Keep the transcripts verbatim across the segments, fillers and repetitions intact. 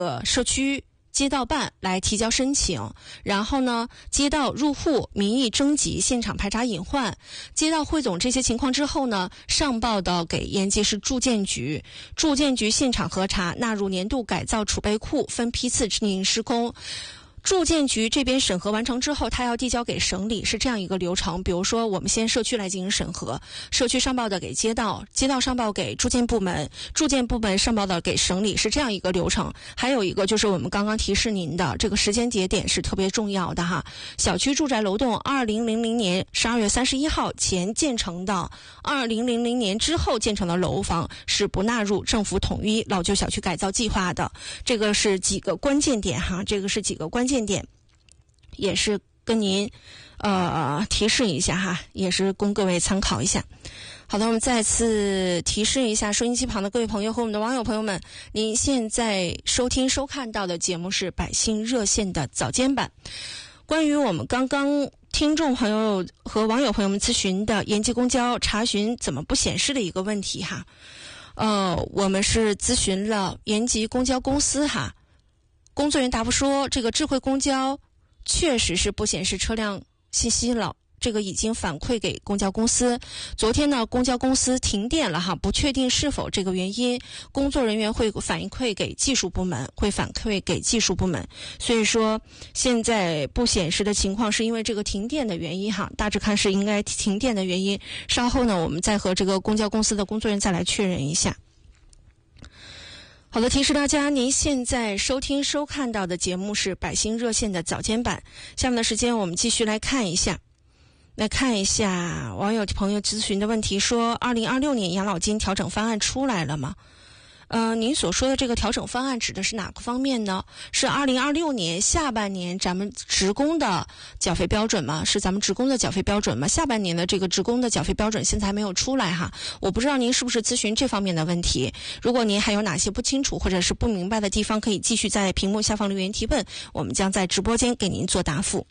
呃社区街道办来提交申请，然后呢，街道入户、民意征集、现场排查隐患，街道汇总这些情况之后呢，上报到给延吉市住建局，住建局现场核查，纳入年度改造储备库，分批次进行施工。住建局这边审核完成之后，他要递交给省里，是这样一个流程。比如说，我们先社区来进行审核，社区上报的给街道，街道上报给住建部门，住建部门上报的给省里，是这样一个流程。还有一个就是我们刚刚提示您的这个时间节点是特别重要的哈。小区住宅楼栋二零零零年十二月三十一号前建成的，二零零零年之后建成的楼房是不纳入政府统一老旧小区改造计划的。这个是几个关键点哈，这个是几个关键。点也是跟您呃提示一下哈，也是供各位参考一下。好的，我们再次提示一下收音机旁的各位朋友和我们的网友朋友们，您现在收听收看到的节目是百姓热线的早间版。关于我们刚刚听众朋友和网友朋友们咨询的延吉公交查询怎么不显示的一个问题哈，呃，我们是咨询了延吉公交公司哈。工作人员答复说，这个智慧公交确实是不显示车辆信息了，这个已经反馈给公交公司。昨天呢，公交公司停电了哈，不确定是否这个原因，工作人员会反馈给技术部门，会反馈给技术部门。所以说，现在不显示的情况是因为这个停电的原因哈，大致看是应该停电的原因。稍后呢，我们再和这个公交公司的工作人员再来确认一下。好的，提示大家，您现在收听收看到的节目是百姓热线的早间版。下面的时间我们继续来看一下，来看一下网友朋友咨询的问题，说二零二六年养老金调整方案出来了吗？呃，您所说的这个调整方案指的是哪个方面呢？是二零二六年下半年咱们职工的缴费标准吗？是咱们职工的缴费标准吗？下半年的这个职工的缴费标准现在还没有出来哈，我不知道您是不是咨询这方面的问题。如果您还有哪些不清楚或者是不明白的地方，可以继续在屏幕下方留言提问，我们将在直播间给您做答复。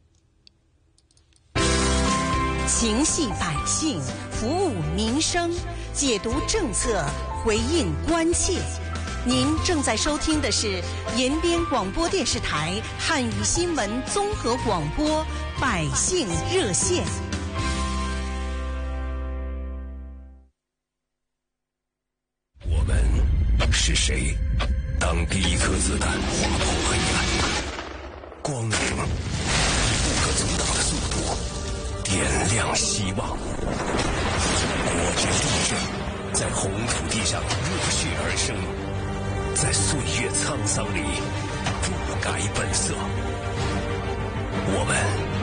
情系百姓，服务民生，解读政策，回应关切。您正在收听的是延边广播电视台汉语新闻综合广播百姓热线。 我们是谁？当第一颗子弹划破黑暗，光明以不可阻挡的速度点亮希望。国之力量在红土地上热血而生，在岁月沧桑里不改本色。我们